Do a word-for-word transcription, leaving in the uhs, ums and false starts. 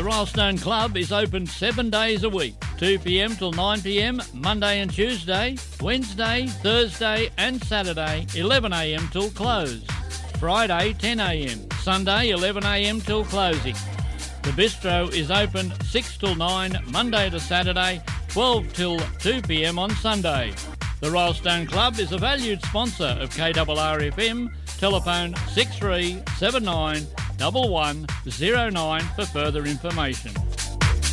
The Royal Stone Club is open seven days a week, two p m till nine p m, Monday and Tuesday, Wednesday, Thursday and Saturday, eleven a m till close. Friday, ten a m, Sunday, eleven a m till closing. The bistro is open six till nine, Monday to Saturday, twelve till two p m on Sunday. The Royal Stone Club is a valued sponsor of K R R F M. Telephone six three seven nine one one zero nine for further information.